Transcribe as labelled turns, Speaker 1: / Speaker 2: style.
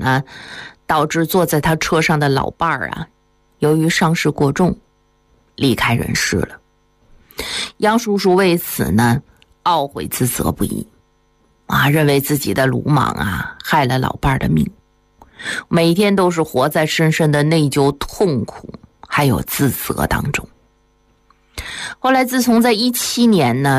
Speaker 1: 呢，导致坐在他车上的老伴儿啊，由于伤势过重，离开人世了。杨叔叔为此呢，懊悔自责不已，认为自己的鲁莽害了老伴儿的命，每天都是活在深深的内疚、痛苦还有自责当中。后来自从在17年呢